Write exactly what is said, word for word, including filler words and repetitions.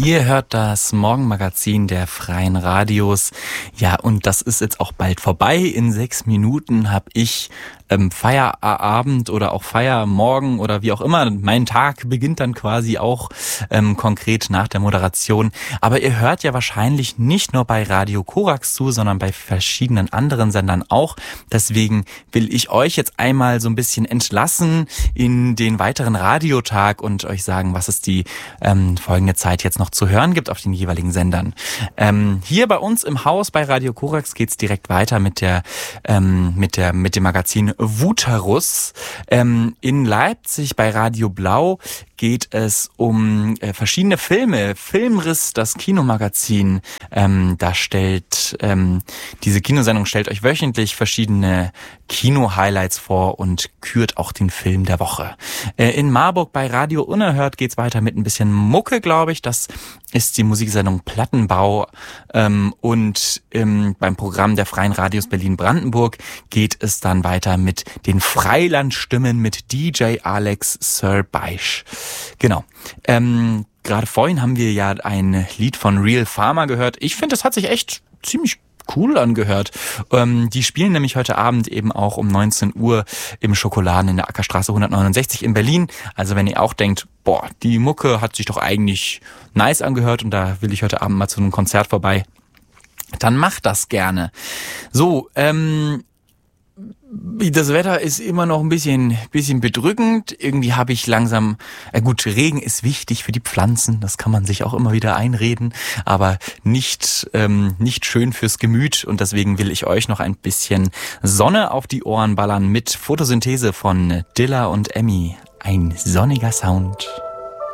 Ihr hört das Morgenmagazin der Freien Radios. Ja, und das ist jetzt auch bald vorbei. In sechs Minuten habe ich ähm, Feierabend oder auch Feiermorgen oder wie auch immer. Mein Tag beginnt dann quasi auch ähm, konkret nach der Moderation. Aber ihr hört ja wahrscheinlich nicht nur bei Radio Korax zu, sondern bei verschiedenen anderen Sendern auch. Deswegen will ich euch jetzt einmal so ein bisschen entlassen in den weiteren Radiotag und euch sagen, was es die ähm, folgende Zeit jetzt noch zu hören gibt auf den jeweiligen Sendern. Ähm, hier bei uns im Haus bei Radio Korax geht's direkt weiter mit der ähm, mit der mit dem Magazin Wutherus. Ähm, in Leipzig bei Radio Blau geht es um äh, verschiedene Filme. Filmriss, das Kinomagazin. Ähm, da stellt ähm, diese Kinosendung stellt euch wöchentlich verschiedene Kino-Highlights vor und kürt auch den Film der Woche. Äh, in Marburg bei Radio Unerhört geht's weiter mit ein bisschen Mucke, glaube ich. Das ist die Musiksendung Plattenbau. Ähm, und ähm, beim Programm der Freien Radios Berlin-Brandenburg geht es dann weiter mit den Freilandstimmen mit D J Alex Sir Beisch. Genau. Ähm, gerade vorhin haben wir ja ein Lied von Real Farmer gehört. Ich finde, das hat sich echt ziemlich cool angehört. Ähm, die spielen nämlich heute Abend eben auch um neunzehn Uhr im Schokoladen in der Ackerstraße hundertneunundsechzig in Berlin. Also wenn ihr auch denkt, boah, die Mucke hat sich doch eigentlich nice angehört und da will ich heute Abend mal zu einem Konzert vorbei, dann macht das gerne. So, ähm... das Wetter ist immer noch ein bisschen bisschen bedrückend. Irgendwie habe ich langsam, äh gut, Regen ist wichtig für die Pflanzen, das kann man sich auch immer wieder einreden, aber nicht ähm, nicht schön fürs Gemüt und deswegen will ich euch noch ein bisschen Sonne auf die Ohren ballern mit Photosynthese von Dilla und Emmy. Ein sonniger Sound.